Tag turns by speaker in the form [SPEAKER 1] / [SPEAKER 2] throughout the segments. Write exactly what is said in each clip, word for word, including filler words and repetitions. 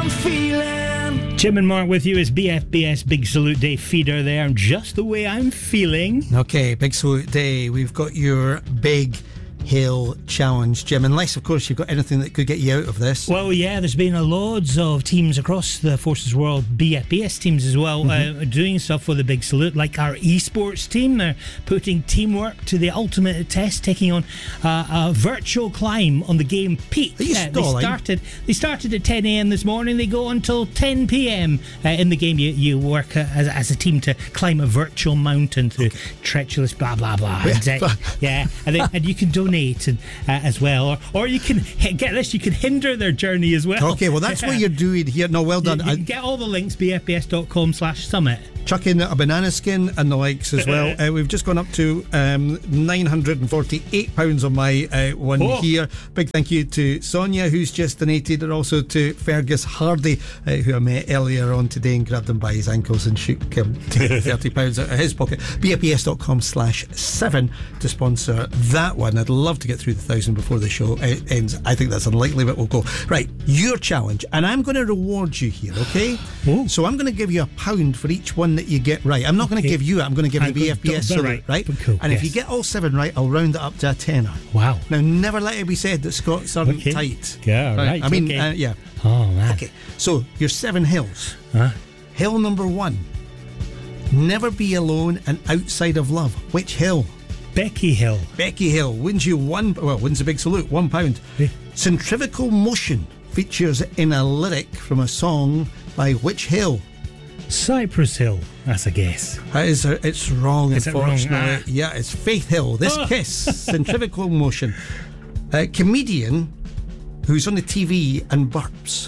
[SPEAKER 1] I'm feeling.
[SPEAKER 2] Jim and Mark with you as B F B S Big Salute Day feeder there, and just the way I'm feeling.
[SPEAKER 3] Okay, Big Salute Day. We've got your big hill challenge, Jim, unless of course you've got anything that could get you out of this.
[SPEAKER 2] Well, yeah, there's been a loads of teams across the Forces World, B F B S teams as well, mm-hmm. uh, doing stuff for the Big Salute, like our esports team. They're putting teamwork to the ultimate test, taking on uh, a virtual climb on the game Peak.
[SPEAKER 3] Are you
[SPEAKER 2] uh,
[SPEAKER 3] stalling?
[SPEAKER 2] They started, they started at ten a.m. this morning. They go until ten p.m. Uh, in the game. You, you work uh, as, as a team to climb a virtual mountain through okay. treacherous blah blah blah.
[SPEAKER 3] Yeah,
[SPEAKER 2] and, uh, yeah, and, then, and you can donate and, uh, as well, or or you can get this. You can hinder their journey as well.
[SPEAKER 3] Okay, well that's what you're doing here. No, well done.
[SPEAKER 2] You, you can get all the links b f b s dot com slash summit.
[SPEAKER 3] Chuck in a banana skin and the likes as well. uh, we've just gone up to um, nine hundred forty-eight pounds on my uh, one oh. here. Big thank you to Sonia, who's just donated, and also to Fergus Hardy, uh, who I met earlier on today and grabbed him by his ankles and shook him thirty pounds out of his pocket. b f b s dot com slash seven to sponsor that one. I'd love to get through the thousand before the show ends. I think that's unlikely, but we'll go. Right, your challenge, and I'm going to reward you here, okay?
[SPEAKER 2] Oh.
[SPEAKER 3] So I'm going to give you a pound for each one that you get right. I'm not okay. going to give you it, I'm going to give you the B F B S salute, right? right?
[SPEAKER 2] Cool.
[SPEAKER 3] And
[SPEAKER 2] yes.
[SPEAKER 3] if you get all seven right, I'll round it up to a tenner.
[SPEAKER 2] Wow.
[SPEAKER 3] Now, never let it be said that Scots aren't
[SPEAKER 2] okay.
[SPEAKER 3] tight.
[SPEAKER 2] Yeah, right. right.
[SPEAKER 3] I mean,
[SPEAKER 2] okay.
[SPEAKER 3] uh, yeah.
[SPEAKER 2] Oh, man.
[SPEAKER 3] Okay, so your seven hills.
[SPEAKER 2] Huh?
[SPEAKER 3] Hill number one. Never be alone and outside of love. Which hill?
[SPEAKER 2] Becky Hill.
[SPEAKER 3] Becky Hill wins you one, well, wins a big salute, one pound.
[SPEAKER 2] Yeah.
[SPEAKER 3] Centrifugal motion features in a lyric from a song by which hill?
[SPEAKER 2] Cypress Hill, that's a guess.
[SPEAKER 3] That is a, it's wrong,
[SPEAKER 2] is
[SPEAKER 3] unfortunately.
[SPEAKER 2] It wrong? Ah.
[SPEAKER 3] Yeah, it's Faith Hill. This
[SPEAKER 2] oh.
[SPEAKER 3] kiss, centrifugal motion. A comedian who's on the T V and burps.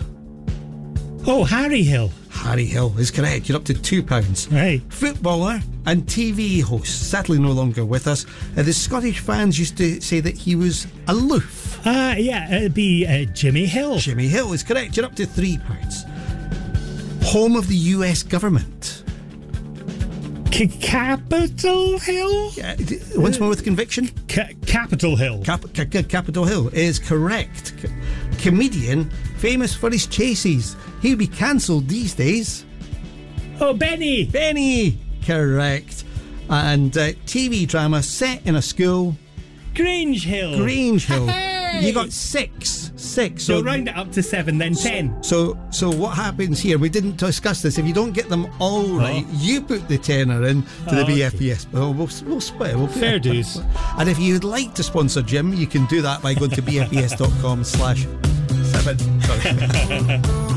[SPEAKER 2] Oh, Harry Hill.
[SPEAKER 3] Harry Hill is correct. You're up to two pounds.
[SPEAKER 2] Right.
[SPEAKER 3] Footballer and T V host, sadly no longer with us. Uh, the Scottish fans used to say that he was aloof.
[SPEAKER 2] Ah, uh, yeah, it'd be uh, Jimmy Hill.
[SPEAKER 3] Jimmy Hill is correct. You're up to three pounds. Home of the U S government.
[SPEAKER 2] C- Capitol Hill?
[SPEAKER 3] Yeah, once more with conviction.
[SPEAKER 2] C- Capitol Hill.
[SPEAKER 3] Cap- C- C- Capitol Hill is correct. C- comedian, famous for his chases. He'd be cancelled these days.
[SPEAKER 2] Oh, Benny.
[SPEAKER 3] Benny, correct. And uh, T V drama set in a school.
[SPEAKER 2] Grange Hill.
[SPEAKER 3] Grange Hill.
[SPEAKER 2] Hey!
[SPEAKER 3] You got six. Six.
[SPEAKER 2] So,
[SPEAKER 3] So
[SPEAKER 2] round it up to seven, then ten.
[SPEAKER 3] So, so what happens here? We didn't discuss this. If you don't get them all right, oh. you put the tenner in to
[SPEAKER 2] oh,
[SPEAKER 3] the B F B S.
[SPEAKER 2] Okay.
[SPEAKER 3] Oh, we'll, we'll split. We'll
[SPEAKER 2] Fair dues.
[SPEAKER 3] And if you'd like to sponsor Jim, you can do that by going to b f b s dot com slash seven. Sorry.